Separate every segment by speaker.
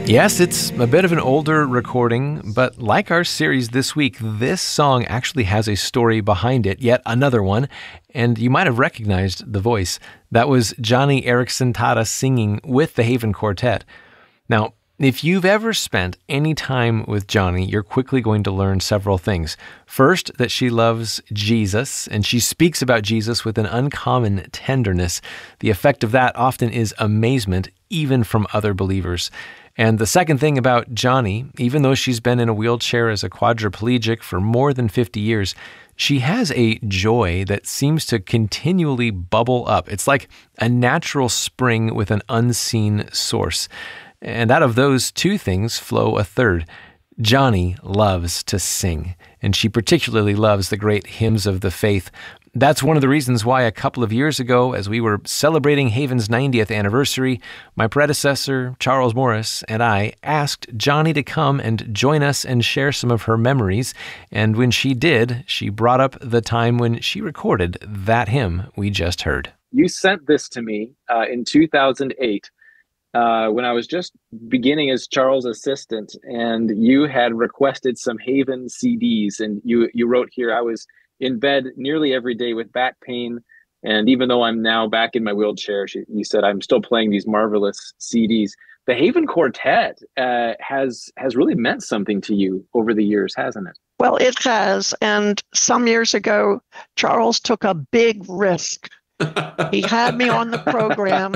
Speaker 1: Yes, it's a bit of an older recording, but like our series this week, this song actually has a story behind it, yet another one, and you might have recognized the voice. That was Joni Eareckson Tada singing with the Haven Quartet. Now, if you've ever spent any time with Joni, you're quickly going to learn several things. First, that she loves Jesus, and she speaks about Jesus with an uncommon tenderness. The effect of that often is amazement, even from other believers. And the second thing about Joni, even though she's been in a wheelchair as a quadriplegic for more than 50 years, she has a joy that seems to continually bubble up. It's like a natural spring with an unseen source. And out of those two things flow a third. Joni loves to sing, and she particularly loves the great hymns of the faith. That's one of the reasons why a couple of years ago, as we were celebrating Haven's 90th anniversary, my predecessor, Charles Morris, and I asked Joni to come and join us and share some of her memories. And when she did, she brought up the time when she recorded that hymn we just heard.
Speaker 2: You sent this to me in 2008 when I was just beginning as Charles' assistant, and you had requested some Haven CDs. And you wrote here, I was in bed nearly every day with back pain. And even though I'm now back in my wheelchair, you said, I'm still playing these marvelous CDs. The Haven Quartet has really meant something to you over the years, hasn't it?
Speaker 3: Well, it has. And some years ago, Charles took a big risk. He had me on the program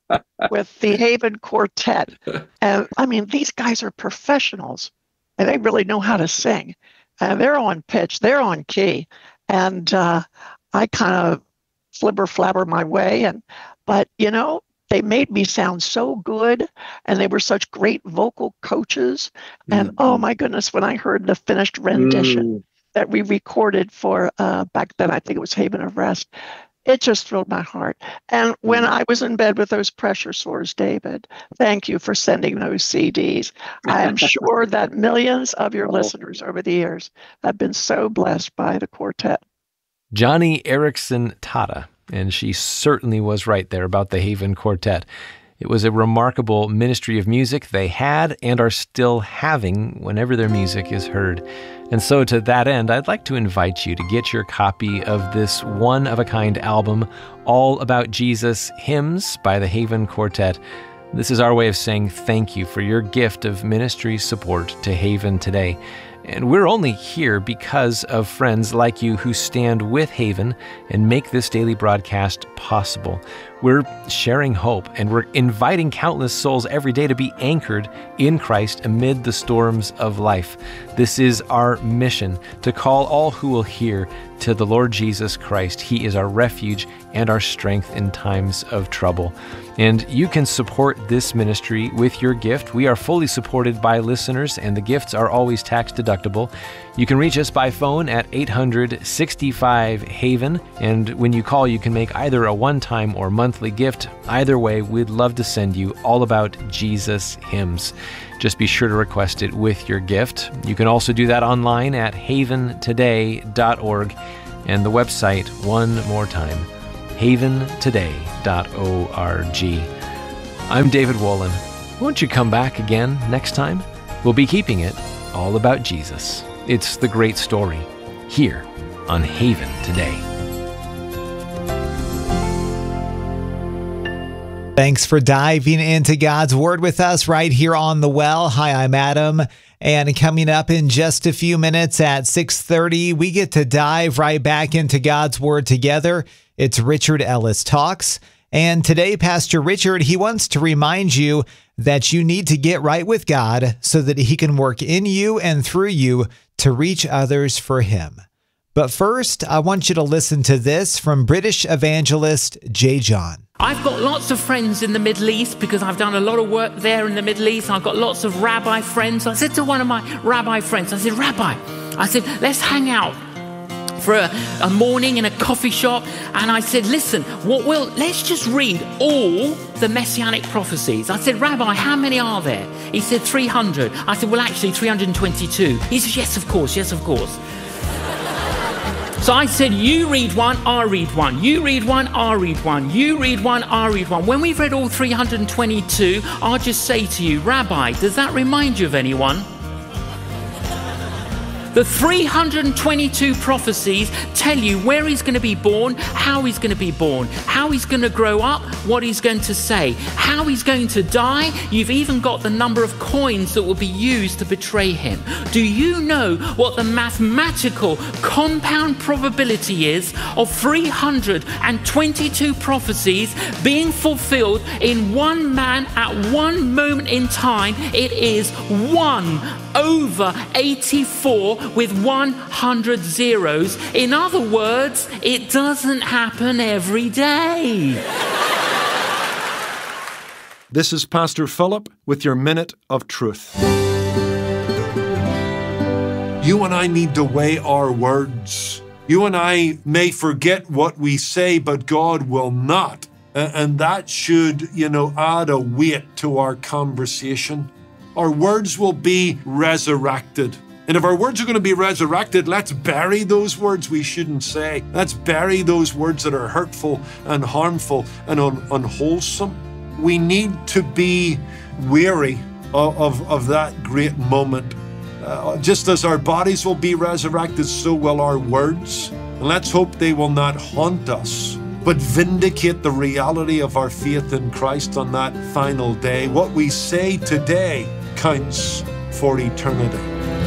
Speaker 3: with the Haven Quartet. And I mean, these guys are professionals, and they really know how to sing. They're on pitch, they're on key. And I kind of flibber flabber my way. But, you know, they made me sound so good, and they were such great vocal coaches. And oh my goodness, when I heard the finished rendition that we recorded for back then, I think it was Haven of Rest, it just thrilled my heart. And when I was in bed with those pressure sores, David, thank you for sending those CDs. I am sure that millions of your listeners over the years have been so blessed by the quartet.
Speaker 1: Joni Eareckson Tada, and she certainly was right there about the Haven Quartet. It was a remarkable ministry of music they had and are still having whenever their music is heard. And so to that end, I'd like to invite you to get your copy of this one-of-a-kind album, All About Jesus Hymns by the Haven Quartet. This is our way of saying thank you for your gift of ministry support to Haven today. And we're only here because of friends like you who stand with Haven and make this daily broadcast possible. We're sharing hope, and we're inviting countless souls every day to be anchored in Christ amid the storms of life. This is our mission, to call all who will hear to the Lord Jesus Christ. He is our refuge and our strength in times of trouble. And you can support this ministry with your gift. We are fully supported by listeners, and the gifts are always tax deductible. You can reach us by phone at 800-65-HAVEN, and when you call, you can make either a one-time or monthly gift. Either way, we'd love to send you All About Jesus Hymns. Just be sure to request it with your gift. You can also do that online at haventoday.org, and the website, one more time, haventoday.org. I'm David Wolin. Won't you come back again next time? We'll be keeping it all about Jesus. It's the great story here on Haven Today.
Speaker 4: Thanks for diving into God's Word with us right here on The Well. Hi, I'm Adam. And coming up in just a few minutes at 6:30, we get to dive right back into God's Word together. It's Richard Ellis Talks. And today, Pastor Richard, he wants to remind you that you need to get right with God so that He can work in you and through you to reach others for Him. But first, I want you to listen to this from British evangelist J. John.
Speaker 5: I've got lots of friends in the Middle East because I've done a lot of work there in the Middle East. I've got lots of rabbi friends. I said to one of my rabbi friends, I said, Rabbi, let's hang out for a morning in a coffee shop. And I said, listen, let's just read all the messianic prophecies. I said, Rabbi, how many are there? He said 300. I said, well, actually 322. He said, yes, of course. So I said, you read one, I'll read one. You read one, I'll read one. You read one, I'll read one. When we've read all 322, I'll just say to you, Rabbi, does that remind you of anyone? The 322 prophecies tell you where he's going to be born, how he's going to be born, how he's going to grow up, what he's going to say, how he's going to die. You've even got the number of coins that will be used to betray him. Do you know what the mathematical compound probability is of 322 prophecies being fulfilled in one man at one moment in time? It is 1/84 with 100 zeros. In other words, it doesn't happen every day.
Speaker 6: This is Pastor Philip with your Minute of Truth. You and I need to weigh our words. You and I may forget what we say, but God will not. And that should, add a weight to our conversation. Our words will be resurrected. And if our words are going to be resurrected, let's bury those words we shouldn't say. Let's bury those words that are hurtful and harmful and unwholesome. We need to be wary of that great moment. Just as our bodies will be resurrected, so will our words. And let's hope they will not haunt us, but vindicate the reality of our faith in Christ on that final day. What we say today counts for eternity.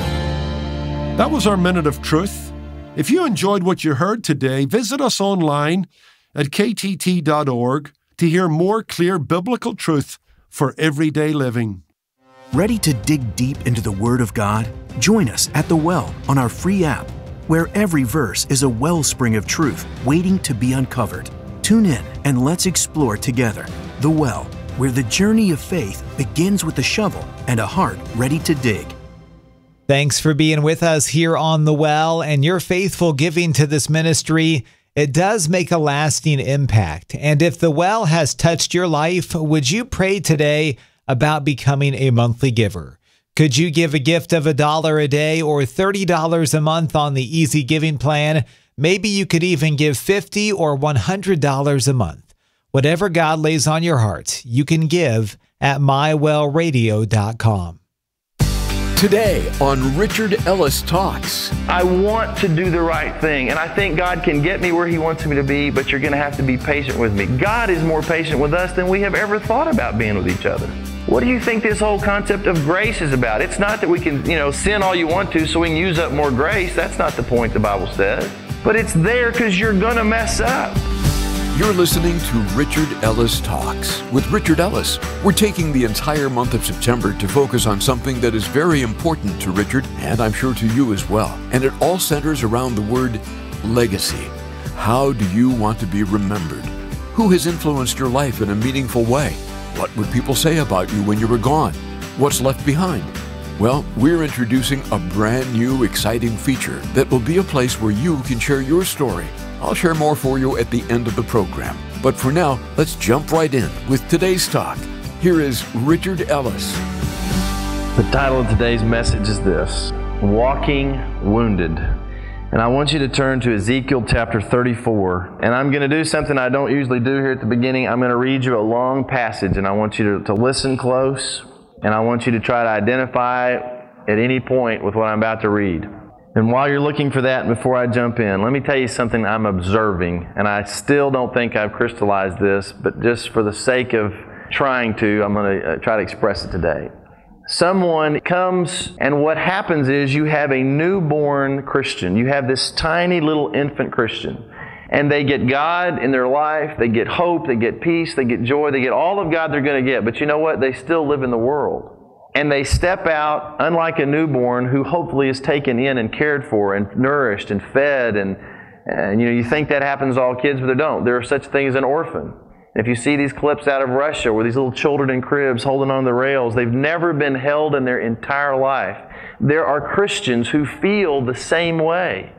Speaker 6: That was our Minute of Truth. If you enjoyed what you heard today, visit us online at ktt.org to hear more clear biblical truth for everyday living.
Speaker 7: Ready to dig deep into the Word of God? Join us at The Well on our free app, where every verse is a wellspring of truth waiting to be uncovered. Tune in and let's explore together The Well, where the journey of faith begins with a shovel and a heart ready to dig.
Speaker 4: Thanks for being with us here on The Well and your faithful giving to this ministry. It does make a lasting impact. And if The Well has touched your life, would you pray today about becoming a monthly giver? Could you give a gift of $1 a day or $30 a month on the Easy Giving plan? Maybe you could even give $50 or $100 a month. Whatever God lays on your heart, you can give at mywellradio.com.
Speaker 8: Today on Richard Ellis Talks.
Speaker 9: I want to do the right thing, and I think God can get me where He wants me to be, but you're going to have to be patient with me. God is more patient with us than we have ever thought about being with each other. What do you think this whole concept of grace is about? It's not that we can, sin all you want to so we can use up more grace. That's not the point the Bible says. But it's there because you're going to mess up.
Speaker 8: You're listening to Richard Ellis Talks with Richard Ellis. We're taking the entire month of September to focus on something that is very important to Richard, and I'm sure to you as well. And it all centers around the word legacy. How do you want to be remembered? Who has influenced your life in a meaningful way? What would people say about you when you were gone? What's left behind? Well, we're introducing a brand new, exciting feature that will be a place where you can share your story. I'll share more for you at the end of the program. But for now, let's jump right in with today's talk. Here is Richard Ellis.
Speaker 9: The title of today's message is this: Walking Wounded. And I want you to turn to Ezekiel chapter 34. And I'm going to do something I don't usually do here at the beginning. I'm going to read you a long passage, and I want you to listen close, and I want you to try to identify at any point with what I'm about to read. And while you're looking for that, before I jump in, let me tell you something I'm observing, and I still don't think I've crystallized this, but just for the sake of trying to, I'm going to try to express it today. Someone comes, and what happens is you have a newborn Christian. You have this tiny little infant Christian, and they get God in their life, they get hope, they get peace, they get joy, they get all of God they're going to get, but you know what? They still live in the world. And they step out, unlike a newborn who hopefully is taken in and cared for and nourished and fed. And you think that happens to all kids, but they don't. There are such things as an orphan. If you see these clips out of Russia where these little children in cribs holding on the rails, they've never been held in their entire life. There are Christians who feel the same way.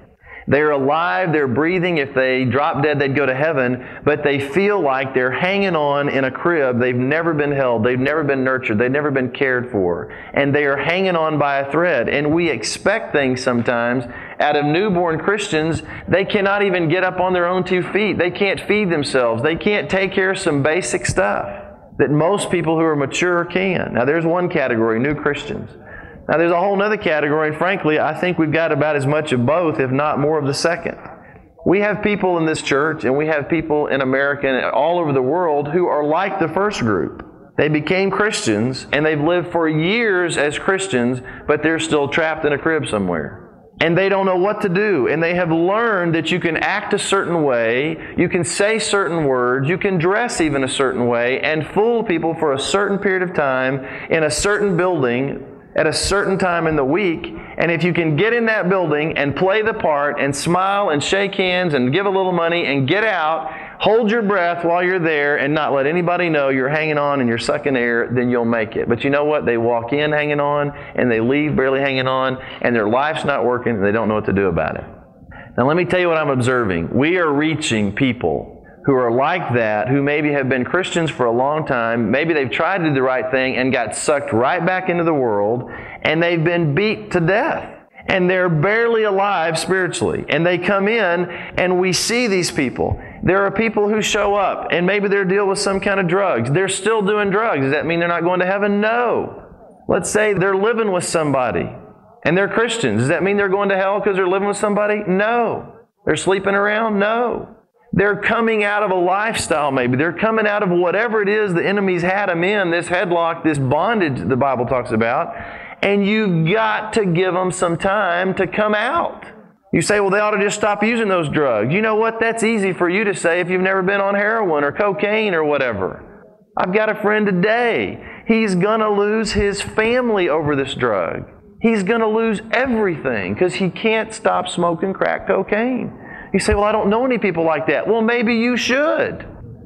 Speaker 9: They're alive, they're breathing. If they drop dead, they'd go to heaven, but they feel like they're hanging on in a crib. They've never been held, they've never been nurtured, they've never been cared for. And they are hanging on by a thread. And we expect things sometimes out of newborn Christians. They cannot even get up on their own 2 feet. They can't feed themselves. They can't take care of some basic stuff that most people who are mature can. Now there's one category, new Christians. Now there's a whole other category, and frankly, I think we've got about as much of both, if not more of the second. We have people in this church, and we have people in America and all over the world who are like the first group. They became Christians, and they've lived for years as Christians, but they're still trapped in a crib somewhere. And they don't know what to do. And they have learned that you can act a certain way, you can say certain words, you can dress even a certain way, and fool people for a certain period of time in a certain building at a certain time in the week. And if you can get in that building and play the part and smile and shake hands and give a little money and get out, hold your breath while you're there and not let anybody know you're hanging on and you're sucking air, then you'll make it. But you know what? They walk in hanging on and they leave barely hanging on, and their life's not working and they don't know what to do about it. Now let me tell you what I'm observing. We are reaching people who are like that, who maybe have been Christians for a long time. Maybe they've tried to do the right thing and got sucked right back into the world, and they've been beat to death. And they're barely alive spiritually. And they come in, and we see these people. There are people who show up, and maybe they're dealing with some kind of drugs. They're still doing drugs. Does that mean they're not going to heaven? No. Let's say they're living with somebody, and they're Christians. Does that mean they're going to hell because they're living with somebody? No. They're sleeping around? No. They're coming out of a lifestyle maybe. They're coming out of whatever it is the enemy's had them in, this headlock, this bondage the Bible talks about, and you've got to give them some time to come out. You say, well, they ought to just stop using those drugs. You know what? That's easy for you to say if you've never been on heroin or cocaine or whatever. I've got a friend today. He's going to lose his family over this drug. He's going to lose everything because he can't stop smoking crack cocaine. You say, well, I don't know any people like that. Well, maybe you should.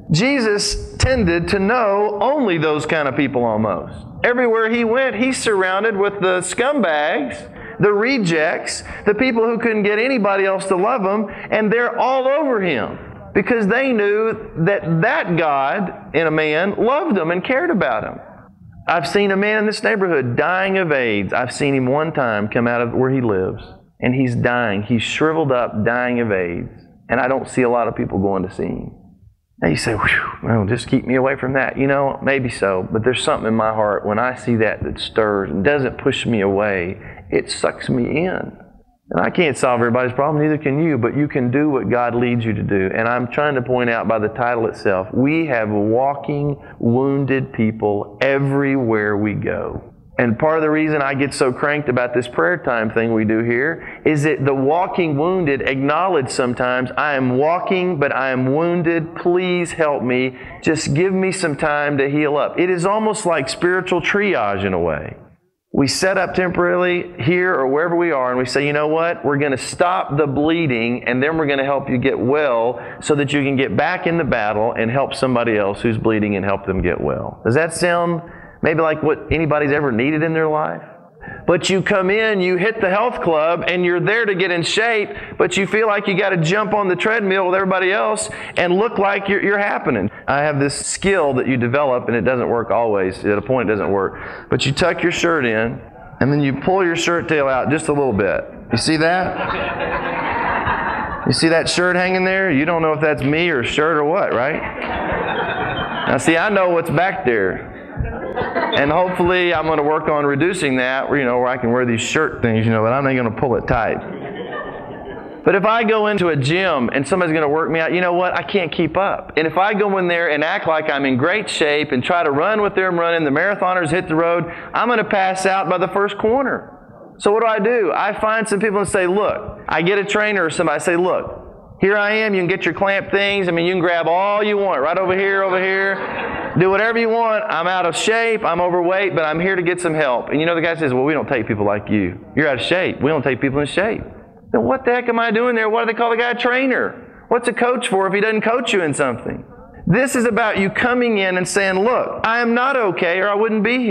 Speaker 9: Jesus tended to know only those kind of people almost. Everywhere he went, he's surrounded with the scumbags, the rejects, the people who couldn't get anybody else to love him, and they're all over him because they knew that God in a man loved them and cared about him. I've seen a man in this neighborhood dying of AIDS. I've seen him one time come out of where he lives. And he's dying. He's shriveled up, dying of AIDS. And I don't see a lot of people going to see him. Now you say, well, just keep me away from that. You know, maybe so. But there's something in my heart when I see that stirs and doesn't push me away. It sucks me in. And I can't solve everybody's problem, neither can you. But you can do what God leads you to do. And I'm trying to point out by the title itself, we have walking, wounded people everywhere we go. And part of the reason I get so cranked about this prayer time thing we do here is that the walking wounded acknowledge sometimes, I am walking, but I am wounded. Please help me. Just give me some time to heal up. It is almost like spiritual triage in a way. We set up temporarily here or wherever we are, and we say, you know what? We're going to stop the bleeding, and then we're going to help you get well so that you can get back in the battle and help somebody else who's bleeding and help them get well. Does that sound maybe like what anybody's ever needed in their life? But you come in, you hit the health club, and you're there to get in shape, but you feel like you got to jump on the treadmill with everybody else and look like you're happening. I have this skill that you develop, and it doesn't work always. At a point, it doesn't work. But you tuck your shirt in, and then you pull your shirt tail out just a little bit. You see that? You see that shirt hanging there? You don't know if that's me or a shirt or what, right? Now, see, I know what's back there. And hopefully I'm going to work on reducing that, where I can wear these shirt things, but I'm not going to pull it tight. But if I go into a gym and somebody's going to work me out, you know what? I can't keep up. And if I go in there and act like I'm in great shape and try to run with them running, the marathoners hit the road, I'm going to pass out by the first corner. So what do? I find some people and say, look, I get a trainer or somebody, I say, look, here I am, you can get your clamp things. You can grab all you want, right over here. Do whatever you want. I'm out of shape, I'm overweight, but I'm here to get some help. And the guy says, well, we don't take people like you. You're out of shape. We don't take people in shape. Then what the heck am I doing there? Why do they call the guy a trainer? What's a coach for if he doesn't coach you in something? This is about you coming in and saying, look, I am not okay or I wouldn't be here.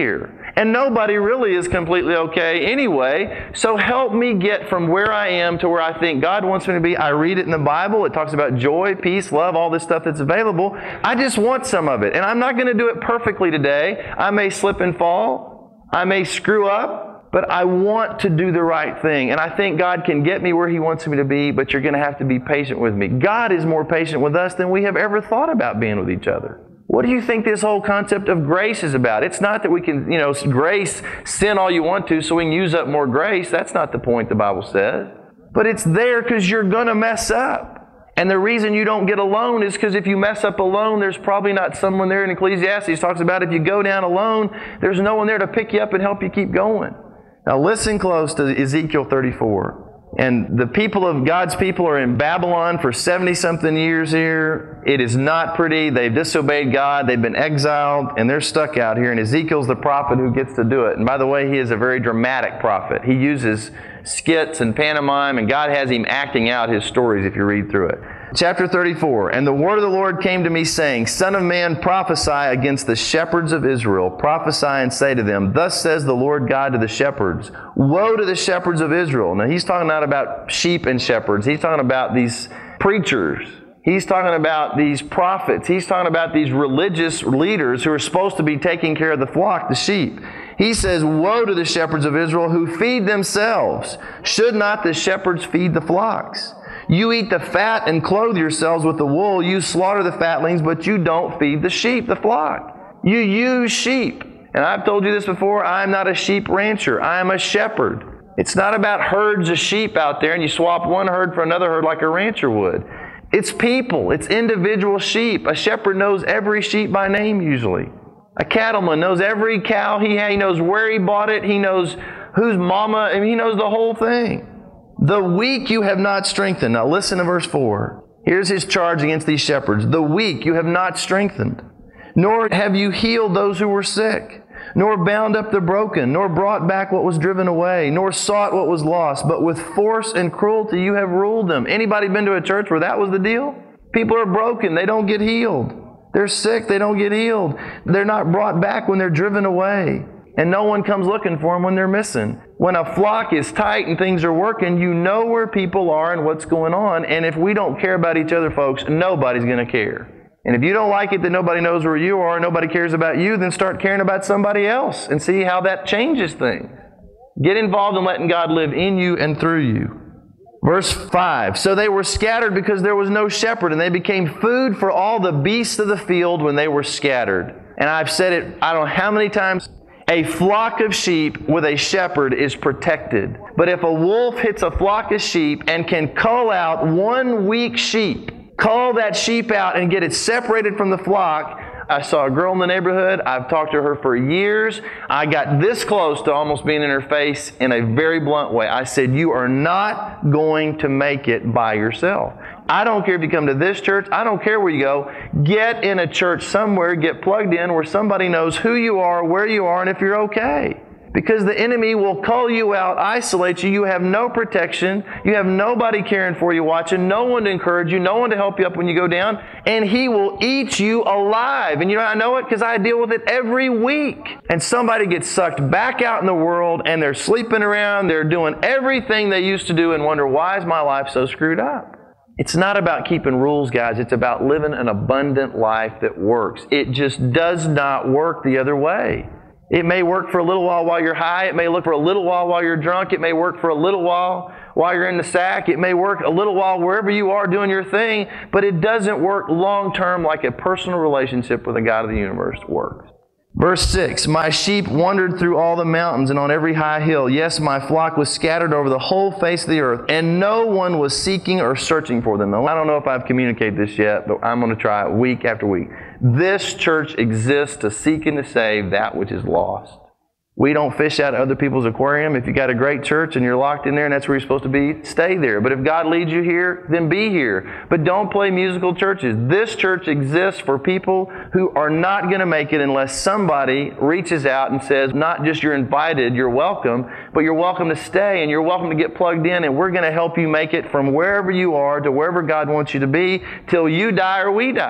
Speaker 9: And nobody really is completely okay anyway. So help me get from where I am to where I think God wants me to be. I read it in the Bible. It talks about joy, peace, love, all this stuff that's available. I just want some of it. And I'm not going to do it perfectly today. I may slip and fall. I may screw up. But I want to do the right thing. And I think God can get me where He wants me to be, but you're going to have to be patient with me. God is more patient with us than we have ever thought about being with each other. What do you think this whole concept of grace is about? It's not that we can, grace, sin all you want to so we can use up more grace. That's not the point the Bible says. But it's there because you're going to mess up. And the reason you don't get alone is because if you mess up alone, there's probably not someone there. In Ecclesiastes talks about if you go down alone, there's no one there to pick you up and help you keep going. Now listen close to Ezekiel 34. And the people of God's people are in Babylon for 70-something years here. It is not pretty. They've disobeyed God. They've been exiled, and they're stuck out here. And Ezekiel's the prophet who gets to do it. And by the way, he is a very dramatic prophet. He uses skits and pantomime, and God has him acting out his stories if you read through it. Chapter 34, And the word of the Lord came to me, saying, Son of man, prophesy against the shepherds of Israel. Prophesy and say to them, Thus says the Lord God to the shepherds, Woe to the shepherds of Israel. Now he's talking not about sheep and shepherds. He's talking about these preachers. He's talking about these prophets. He's talking about these religious leaders who are supposed to be taking care of the flock, the sheep. He says, Woe to the shepherds of Israel who feed themselves. Should not the shepherds feed the flocks? You eat the fat and clothe yourselves with the wool. You slaughter the fatlings, but you don't feed the sheep, the flock. You use sheep. And I've told you this before, I'm not a sheep rancher. I am a shepherd. It's not about herds of sheep out there and you swap one herd for another herd like a rancher would. It's people. It's individual sheep. A shepherd knows every sheep by name usually. A cattleman knows every cow he has. He knows where he bought it. He knows whose mama. He knows the whole thing. The weak you have not strengthened. Now listen to verse 4. Here's his charge against these shepherds. The weak you have not strengthened, nor have you healed those who were sick, nor bound up the broken, nor brought back what was driven away, nor sought what was lost, but with force and cruelty you have ruled them. Anybody been to a church where that was the deal? People are broken. They don't get healed. They're sick. They don't get healed. They're not brought back when they're driven away. And no one comes looking for them when they're missing. When a flock is tight and things are working, you know where people are and what's going on. And if we don't care about each other, folks, nobody's going to care. And if you don't like it that nobody knows where you are and nobody cares about you, then start caring about somebody else and see how that changes things. Get involved in letting God live in you and through you. Verse 5, So they were scattered because there was no shepherd, and they became food for all the beasts of the field when they were scattered. And I've said it, I don't know how many times, a flock of sheep with a shepherd is protected. But if a wolf hits a flock of sheep and can cull out one weak sheep, cull that sheep out and get it separated from the flock. I saw a girl in the neighborhood. I've talked to her for years. I got this close to almost being in her face in a very blunt way. I said, you are not going to make it by yourself. I don't care if you come to this church. I don't care where you go. Get in a church somewhere. Get plugged in where somebody knows who you are, where you are, and if you're okay. Because the enemy will cull you out, isolate you. You have no protection. You have nobody caring for you, watching, no one to encourage you, no one to help you up when you go down. And he will eat you alive. And you know, I know it because I deal with it every week. And somebody gets sucked back out in the world and they're sleeping around. They're doing everything they used to do and wonder, why is my life so screwed up? It's not about keeping rules, guys. It's about living an abundant life that works. It just does not work the other way. It may work for a little while you're high. It may look for a little while you're drunk. It may work for a little while you're in the sack. It may work a little while wherever you are doing your thing, but it doesn't work long term like a personal relationship with the God of the universe works. Verse 6, My sheep wandered through all the mountains and on every high hill. Yes, my flock was scattered over the whole face of the earth, and no one was seeking or searching for them. Now, I don't know if I've communicated this yet, but I'm going to try it week after week. This church exists to seek and to save that which is lost. We don't fish out of other people's aquarium. If you got a great church and you're locked in there and that's where you're supposed to be, stay there. But if God leads you here, then be here. But don't play musical churches. This church exists for people who are not going to make it unless somebody reaches out and says, not just you're invited, you're welcome, but you're welcome to stay and you're welcome to get plugged in, and we're going to help you make it from wherever you are to wherever God wants you to be till you die or we die.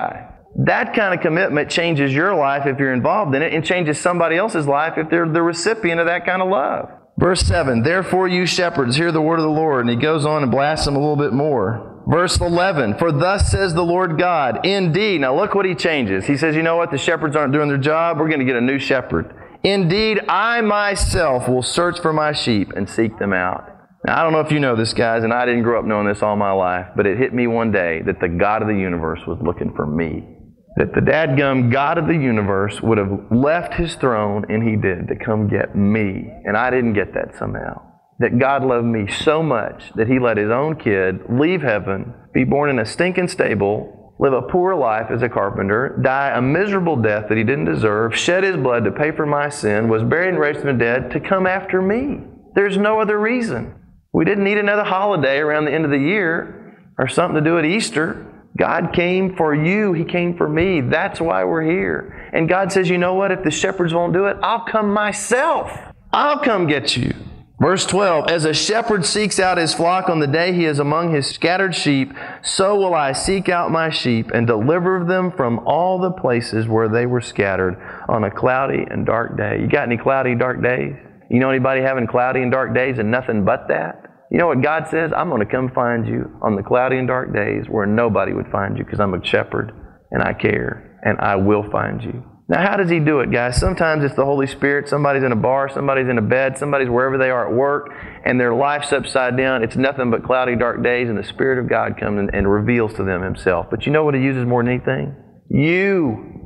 Speaker 9: That kind of commitment changes your life if you're involved in it, and changes somebody else's life if they're the recipient of that kind of love. Verse 7, therefore you shepherds, hear the word of the Lord. And he goes on and blasts them a little bit more. Verse 11, for thus says the Lord God, indeed. Now look what he changes. He says, you know what? The shepherds aren't doing their job. We're going to get a new shepherd. Indeed, I myself will search for my sheep and seek them out. Now, I don't know if you know this, guys, and I didn't grow up knowing this all my life, but it hit me one day that the God of the universe was looking for me. That the dadgum God of the universe would have left His throne, and He did, to come get me. And I didn't get that somehow. That God loved me so much that He let His own kid leave heaven, be born in a stinking stable, live a poor life as a carpenter, die a miserable death that He didn't deserve, shed His blood to pay for my sin, was buried and raised from the dead to come after me. There's no other reason. We didn't need another holiday around the end of the year or something to do at Easter. God came for you. He came for me. That's why we're here. And God says, you know what? If the shepherds won't do it, I'll come myself. I'll come get you. Verse 12, as a shepherd seeks out his flock on the day he is among his scattered sheep, so will I seek out my sheep and deliver them from all the places where they were scattered on a cloudy and dark day. You got any cloudy, dark days? You know anybody having cloudy and dark days and nothing but that? You know what God says? I'm going to come find you on the cloudy and dark days where nobody would find you, because I'm a shepherd and I care, and I will find you. Now, how does He do it, guys? Sometimes it's the Holy Spirit. Somebody's in a bar, somebody's in a bed, somebody's wherever they are at work, and their life's upside down. It's nothing but cloudy, dark days, and the Spirit of God comes and reveals to them Himself. But you know what He uses more than anything? You.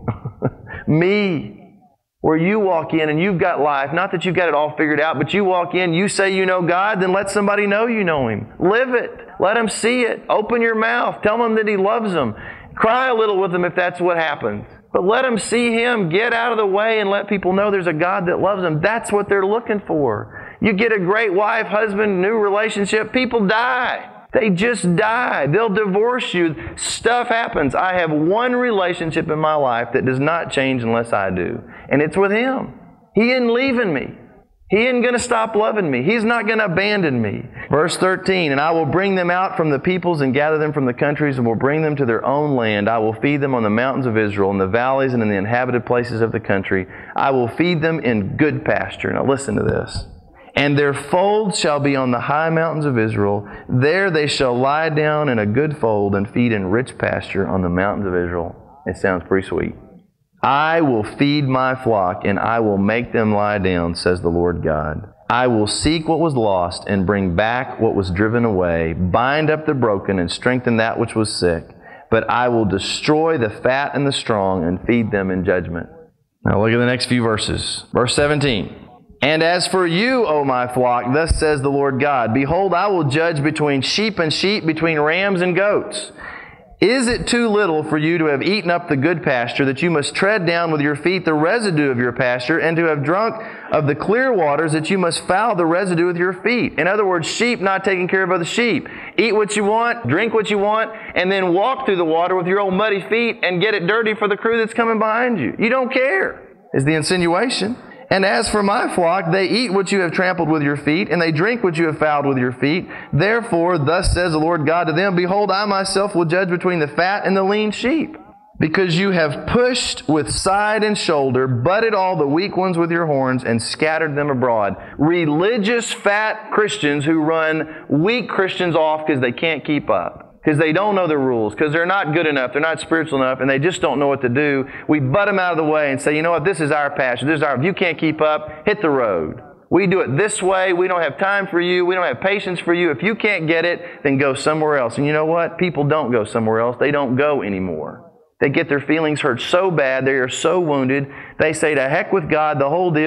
Speaker 9: Me. Where you walk in and you've got life, not that you've got it all figured out, but you walk in, you say you know God, then let somebody know you know Him. Live it. Let them see it. Open your mouth. Tell them that He loves them. Cry a little with them if that's what happens. But let them see Him. Get out of the way and let people know there's a God that loves them. That's what they're looking for. You get a great wife, husband, new relationship, people die. They just die. They'll divorce you. Stuff happens. I have one relationship in my life that does not change unless I do. And it's with Him. He isn't leaving me. He isn't going to stop loving me. He's not going to abandon me. Verse 13, and I will bring them out from the peoples and gather them from the countries and will bring them to their own land. I will feed them on the mountains of Israel, in the valleys and in the inhabited places of the country. I will feed them in good pasture. Now listen to this. And their folds shall be on the high mountains of Israel. There they shall lie down in a good fold and feed in rich pasture on the mountains of Israel. It sounds pretty sweet. I will feed my flock, and I will make them lie down, says the Lord God. I will seek what was lost and bring back what was driven away, bind up the broken and strengthen that which was sick. But I will destroy the fat and the strong and feed them in judgment. Now look at the next few verses. Verse 17. And as for you, O my flock, thus says the Lord God, behold, I will judge between sheep and sheep, between rams and goats. Is it too little for you to have eaten up the good pasture, that you must tread down with your feet the residue of your pasture, and to have drunk of the clear waters, that you must foul the residue with your feet? In other words, sheep not taking care of other sheep. Eat what you want, drink what you want, and then walk through the water with your old muddy feet and get it dirty for the crew that's coming behind you. You don't care, is the insinuation. And as for my flock, they eat what you have trampled with your feet, and they drink what you have fouled with your feet. Therefore, thus says the Lord God to them, behold, I myself will judge between the fat and the lean sheep. Because you have pushed with side and shoulder, butted all the weak ones with your horns, and scattered them abroad. Religious fat Christians who run weak Christians off because they can't keep up. Because they don't know the rules, because they're not good enough, they're not spiritual enough, and they just don't know what to do. We butt them out of the way and say, you know what, this is our passion. This is our, if you can't keep up, hit the road. We do it this way. We don't have time for you. We don't have patience for you. If you can't get it, then go somewhere else. And you know what? People don't go somewhere else. They don't go anymore. They get their feelings hurt so bad, they are so wounded, they say to heck with God, the whole deal.